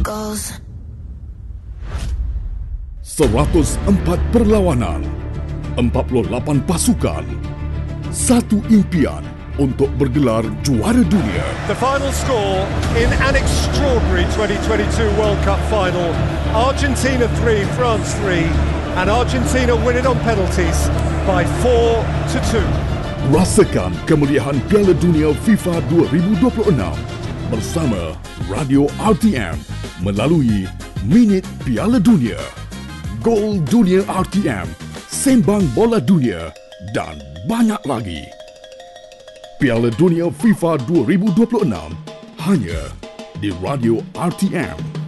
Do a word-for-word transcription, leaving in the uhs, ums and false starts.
goes. seratus empat perlawanan, empat puluh lapan pasukan, satu impian untuk bergelar juara dunia. The final score in an extraordinary twenty twenty-two World Cup final. Argentina three, France three, and Argentina win it on penalties by four to two. Rasakan kemeriahan Piala Dunia FIFA dua ribu dua puluh enam bersama Radio R T M melalui Minit Piala Dunia, Gol Dunia R T M, Sembang Bola Dunia dan banyak lagi. Piala Dunia FIFA dua ribu dua puluh enam hanya di Radio R T M.